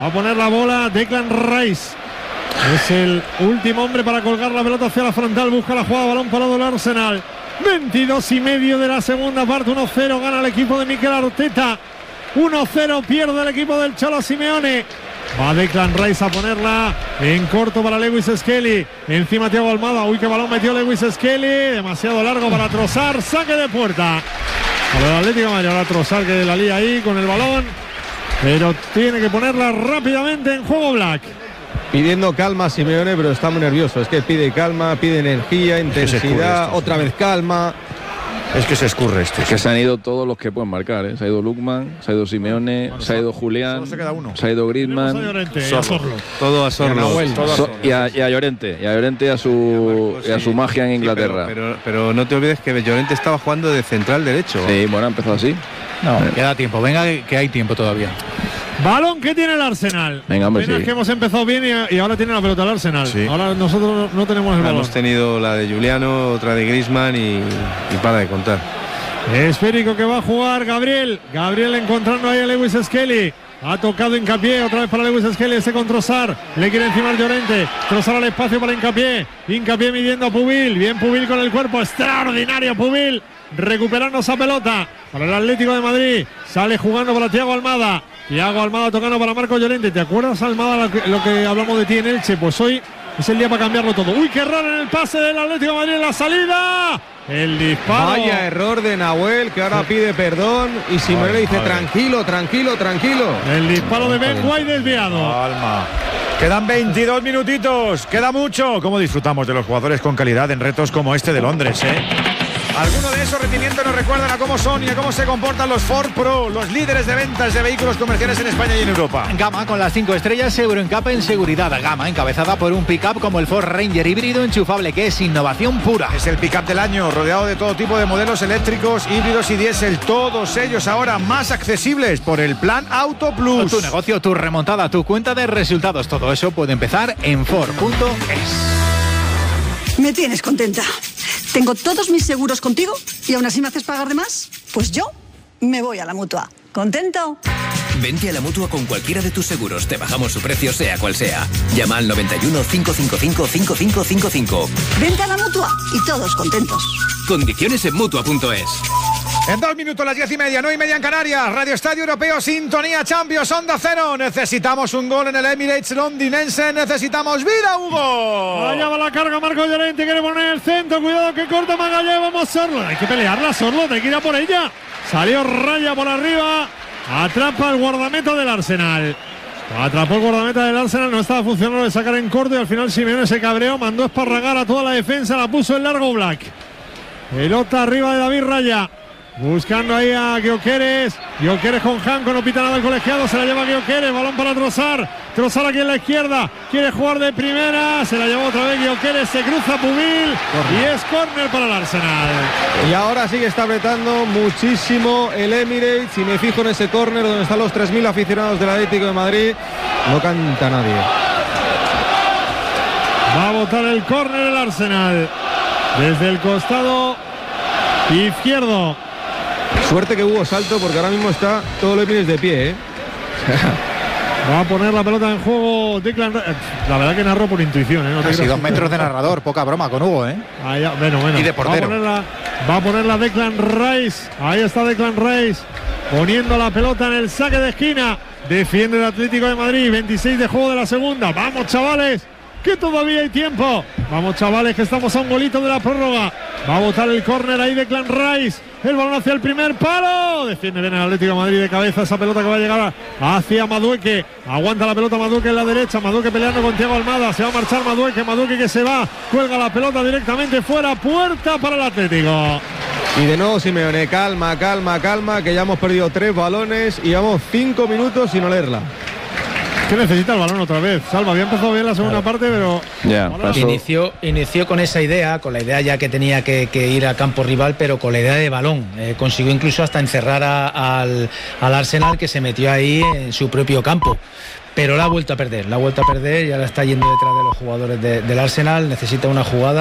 Va a poner la bola Declan Rice. Es el último hombre para colgar la pelota hacia la frontal. Busca la jugada, balón parado del Arsenal. 22:30 de la segunda parte. 1-0 gana el equipo de Mikel Arteta. 1-0 pierde el equipo del Cholo Simeone. Va Declan Rice a ponerla en corto para Lewis Skelly. Encima Thiago Almada. Uy, qué balón metió Lewis Skelly. Demasiado largo para Trossard. Saque de puerta. A ver, el Atlético de Madrid. Ahora Trossard que la lía ahí con el balón. Pero tiene que ponerla rápidamente en juego Black. Pidiendo calma a Simeone, pero está muy nervioso. Es que pide calma, pide energía, intensidad, otra vez calma. Es que se escurre esto. Es que se han ido todos los que pueden marcar, ¿eh? Se ha ido Lukman, se ha ido Simeone, se ha ido Julián, solo se queda uno. Se ha ido Griezmann, todo a Sorlo. Y a Llorente, y a su magia en Inglaterra. Pero no te olvides que Llorente estaba jugando de central derecho. Sí, bueno, ha empezado así. No, queda tiempo, venga que hay tiempo todavía. Balón que tiene el Arsenal. Venga, hombre, sí. Es que hemos empezado bien y ahora tiene la pelota el Arsenal. Sí. Ahora nosotros no tenemos el balón. Hemos tenido la de Juliano, otra de Griezmann y para de contar. Esférico que va a jugar Gabriel. Gabriel encontrando ahí a Lewis Skelly. Ha tocado Hincapié, otra vez para Lewis Skelly, ese con Trossard. Le quiere encimar Llorente. Trossard al espacio para Hincapié. Hincapié midiendo a Pubil. Bien Pubil con el cuerpo. Extraordinario Pubil. Recuperando esa pelota para el Atlético de Madrid. Sale jugando para Thiago Almada. Thiago Almada tocando para Marco Llorente. ¿Te acuerdas, Almada, lo que hablamos de ti en Elche? Pues hoy es el día para cambiarlo todo. Uy, qué error en el pase del Atlético de Madrid en la salida. El disparo. Vaya error de Nahuel, que ahora pide perdón. Y Simeone le dice tranquilo. El disparo de Ben White desviado. Calma. Quedan 22 minutitos. Queda mucho. ¿Cómo disfrutamos de los jugadores con calidad en retos como este de Londres, Algunos de esos rendimientos nos recuerdan a cómo son y a cómo se comportan los Ford Pro, los líderes de ventas de vehículos comerciales en España y en Europa. Gama con las 5 estrellas Euroncap en seguridad. Gama encabezada por un pick-up como el Ford Ranger híbrido enchufable, que es innovación pura. Es el pick-up del año, rodeado de todo tipo de modelos eléctricos, híbridos y diésel. Todos ellos ahora más accesibles por el Plan Auto Plus. Tu negocio, tu remontada, tu cuenta de resultados. Todo eso puede empezar en Ford.es. Me tienes contenta. Tengo todos mis seguros contigo y aún así me haces pagar de más. Pues yo me voy a la Mutua. ¿Contento? Vente a la Mutua con cualquiera de tus seguros. Te bajamos su precio sea cual sea. Llama al 91 555 5555. Vente a la Mutua y todos contentos. Condiciones en Mutua.es. En 2 minutos, las 10:30, 9:30 en Canarias. Radio Estadio Europeo, Sintonía Champions, Onda Cero. Necesitamos un gol en el Emirates londinense. Necesitamos vida, Hugo. Allá va la carga Marco Llorente. Quiere poner el centro. Cuidado que corta Magallanes. Vamos, Sorlo. Hay que pelearla, Sorlo. Hay que ir a por ella. Salió Raya por arriba. Atrapa el guardameta del Arsenal. Atrapó el guardameta del Arsenal. No estaba funcionando de sacar en corto. Y al final Simeone se cabreó. Mandó a esparragar a toda la defensa. La puso en largo Black. Pelota arriba de David Raya. Buscando ahí a Gyökeres. Gyökeres con Janko, no pita nada el colegiado. Se la lleva Gyökeres, balón para Trossard. Trossard aquí en la izquierda. Quiere jugar de primera. Se la llevó otra vez Gyökeres. Se cruza Pubil. Y es córner para el Arsenal. Y ahora sí que está apretando muchísimo el Emirates. Si me fijo en ese córner donde están los 3.000 aficionados del Atlético de Madrid, no canta nadie. Va a botar el córner el Arsenal. Desde el costado izquierdo. Suerte que hubo salto porque ahora mismo está todo el Emirates de pie, Va a poner la pelota en juego Declan Rice. La verdad que narró por intuición, No Casi 2 metros de narrador, poca broma con Hugo, Bueno. Y de portero. Va a ponerla Declan Rice. Ahí está Declan Rice. Poniendo la pelota en el saque de esquina. Defiende el Atlético de Madrid. 26 de juego de la segunda. Vamos, chavales, que todavía hay tiempo. Vamos, chavales, que estamos a un golito de la prórroga. Va a botar el córner ahí Declan Rice. El balón hacia el primer palo. Defiende bien el Atlético de Madrid de cabeza. Esa pelota que va a llegar hacia Madueque. Aguanta la pelota Madueque en la derecha. Madueque peleando con Thiago Almada. Se va a marchar Madueque. Madueque que se va. Cuelga la pelota directamente fuera. Puerta para el Atlético. Y de nuevo Simeone, calma, que ya hemos perdido 3 balones y llevamos 5 minutos sin olerla. Que necesita el balón otra vez. Salva, había empezado bien la segunda parte, pero inició con esa idea, con la idea ya que tenía que ir al campo rival, pero con la idea de balón. Consiguió incluso hasta encerrar al Arsenal, que se metió ahí en su propio campo. Pero la ha vuelto a perder, y ahora está yendo detrás de los jugadores del Arsenal. Necesita una jugada